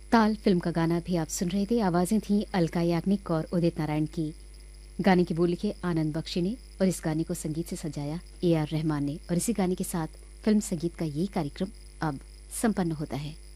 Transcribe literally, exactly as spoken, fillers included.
ताल फिल्म का गाना भी आप सुन रहे थे। आवाजें थीं अलका याग्निक और उदित नारायण की। गाने की बोल लिखे आनंद बख्शी ने और इस गाने को संगीत से सजाया ए आर रहमान ने। और इसी गाने के साथ फिल्म संगीत का ये कार्यक्रम अब संपन्न होता है।